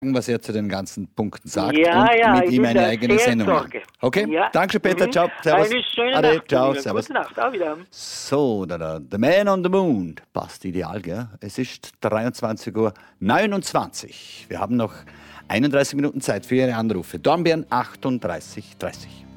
was er zu den ganzen Punkten sagt Ja, und ja, mit ich ihm bin eine da eigene sehr Sendung machen. Sorge. Okay, Ja. danke schön, Peter, ciao, servus. Eine schöne Ade, Nacht. ciao, Lieber. servus. Gute Nacht, auch wieder. So, The Man on the Moon. Passt ideal, gell? Es ist 23:29 Uhr. Wir haben noch 31 Minuten Zeit für Ihre Anrufe. Dornbirn 38 30.